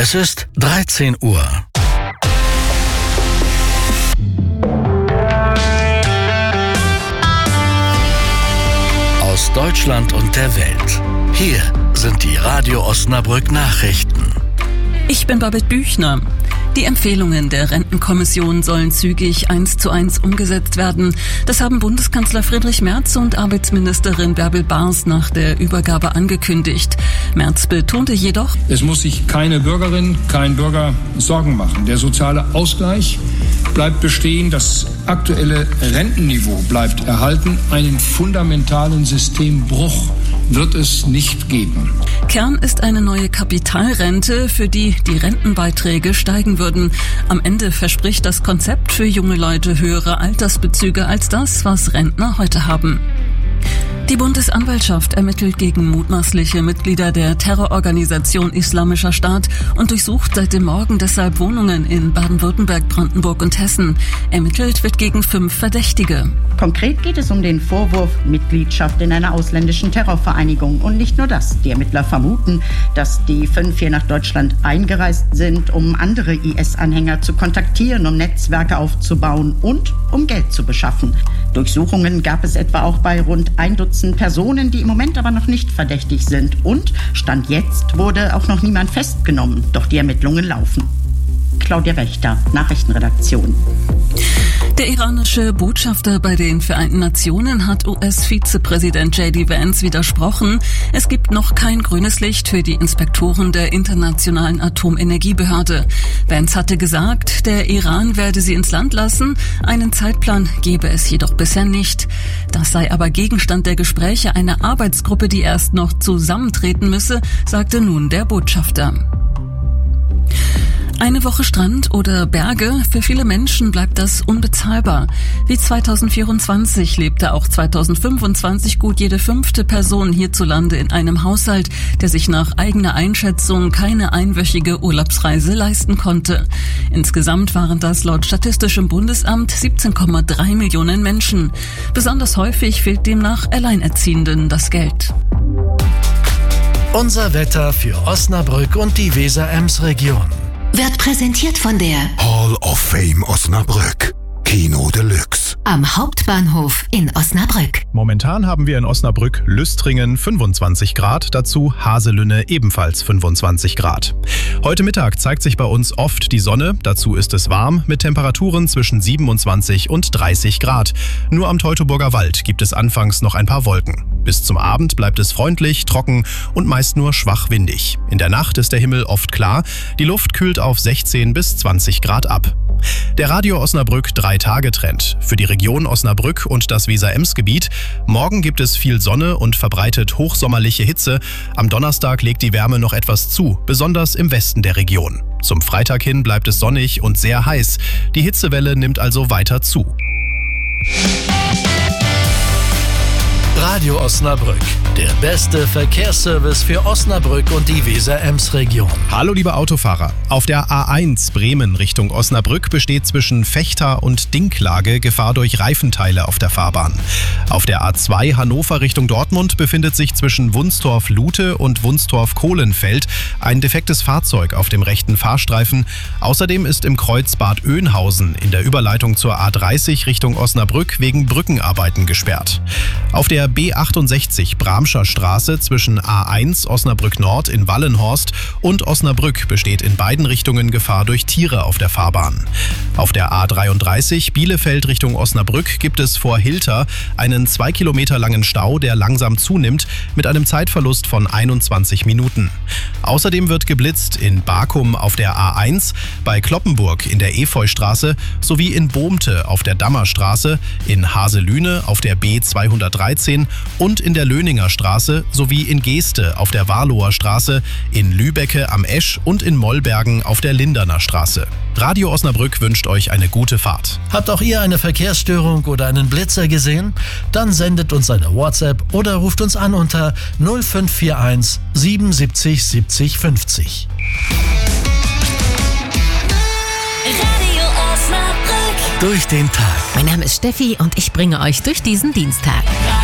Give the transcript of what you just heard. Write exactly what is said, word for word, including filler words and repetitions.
Es ist dreizehn Uhr. Aus Deutschland und der Welt. Hier sind die Radio Osnabrück Nachrichten. Ich bin Babette Büchner. Die Empfehlungen der Rentenkommission sollen zügig eins zu eins umgesetzt werden. Das haben Bundeskanzler Friedrich Merz und Arbeitsministerin Bärbel Bars nach der Übergabe angekündigt. Merz betonte jedoch: Es muss sich keine Bürgerin, kein Bürger Sorgen machen. Der soziale Ausgleich bleibt bestehen. Das aktuelle Rentenniveau bleibt erhalten. Einen fundamentalen Systembruch wird es nicht geben. Kern ist eine neue Kapitalrente, für die die Rentenbeiträge steigen würden. Am Ende verspricht das Konzept für junge Leute höhere Altersbezüge als das, was Rentner heute haben. Die Bundesanwaltschaft ermittelt gegen mutmaßliche Mitglieder der Terrororganisation Islamischer Staat und durchsucht seit dem Morgen deshalb Wohnungen in Baden-Württemberg, Brandenburg und Hessen. Ermittelt wird gegen fünf Verdächtige. Konkret geht es um den Vorwurf Mitgliedschaft in einer ausländischen Terrorvereinigung. Und nicht nur das. Die Ermittler vermuten, dass die fünf hier nach Deutschland eingereist sind, um andere I S-Anhänger zu kontaktieren, um Netzwerke aufzubauen und um Geld zu beschaffen. Durchsuchungen gab es etwa auch bei rund ein Dutzend Personen, die im Moment aber noch nicht verdächtig sind. Und Stand jetzt wurde auch noch niemand festgenommen. Doch die Ermittlungen laufen. Claudia Wächter, Nachrichtenredaktion. Der iranische Botschafter bei den Vereinten Nationen hat U S-Vizepräsident J D Vance widersprochen. Es gibt noch kein grünes Licht für die Inspektoren der Internationalen Atomenergiebehörde. Vance hatte gesagt, der Iran werde sie ins Land lassen. Einen Zeitplan gebe es jedoch bisher nicht. Das sei aber Gegenstand der Gespräche einer Arbeitsgruppe, die erst noch zusammentreten müsse, sagte nun der Botschafter. Eine Woche Strand oder Berge, für viele Menschen bleibt das unbezahlbar. Wie zweitausendvierundzwanzig lebte auch zweitausendfünfundzwanzig gut jede fünfte Person hierzulande in einem Haushalt, der sich nach eigener Einschätzung keine einwöchige Urlaubsreise leisten konnte. Insgesamt waren das laut Statistischem Bundesamt siebzehn Komma drei Millionen Menschen. Besonders häufig fehlt demnach Alleinerziehenden das Geld. Unser Wetter für Osnabrück und die Weser-Ems-Region. Wird präsentiert von der Hall of Fame Osnabrück. Kino Deluxe. Am Hauptbahnhof in Osnabrück. Momentan haben wir in Osnabrück Lüstringen fünfundzwanzig Grad, dazu Haselünne ebenfalls fünfundzwanzig Grad. Heute Mittag zeigt sich bei uns oft die Sonne, dazu ist es warm mit Temperaturen zwischen siebenundzwanzig und dreißig Grad. Nur am Teutoburger Wald gibt es anfangs noch ein paar Wolken. Bis zum Abend bleibt es freundlich, trocken und meist nur schwach windig. In der Nacht ist der Himmel oft klar, die Luft kühlt auf sechzehn bis zwanzig Grad ab. Der Radio Osnabrück drei Tage Trend für die Region Osnabrück und das Weser-Ems-Gebiet. Morgen gibt es viel Sonne und verbreitet hochsommerliche Hitze. Am Donnerstag legt die Wärme noch etwas zu, besonders im Westen der Region. Zum Freitag hin bleibt es sonnig und sehr heiß. Die Hitzewelle nimmt also weiter zu. Radio Osnabrück, der beste Verkehrsservice für Osnabrück und die Weser-Ems-Region. Hallo liebe Autofahrer, auf der A eins Bremen Richtung Osnabrück besteht zwischen Vechta und Dinklage Gefahr durch Reifenteile auf der Fahrbahn. Auf der A zwei Hannover Richtung Dortmund befindet sich zwischen Wunstorf-Lute und Wunstorf-Kohlenfeld ein defektes Fahrzeug auf dem rechten Fahrstreifen. Außerdem ist im Kreuz Bad Oeynhausen in der Überleitung zur A dreißig Richtung Osnabrück wegen Brückenarbeiten gesperrt. Auf der B achtundsechzig Bramscher Straße zwischen A eins Osnabrück Nord in Wallenhorst und Osnabrück besteht in beiden Richtungen Gefahr durch Tiere auf der Fahrbahn. Auf der A dreiunddreißig Bielefeld Richtung Osnabrück gibt es vor Hilter einen zwei Kilometer langen Stau, der langsam zunimmt, mit einem Zeitverlust von einundzwanzig Minuten. Außerdem wird geblitzt in Bakum auf der A eins, bei Kloppenburg in der Efeustraße sowie in Bohmte auf der Dammerstraße, in Haselüne auf der B zweihundertdreizehn und in der Löninger Straße sowie in Geeste auf der Warloher Straße, in Lübecke am Esch und in Mollbergen auf der Linderner Straße. Radio Osnabrück wünscht euch eine gute Fahrt. Habt auch ihr eine Verkehrsstörung oder einen Blitzer gesehen? Dann sendet uns eine WhatsApp oder ruft uns an unter null fünf vier eins siebenundsiebzig siebzig fünfzig. Radio Osnabrück. Durch den Tag. Mein Name ist Steffi und ich bringe euch durch diesen Dienstag.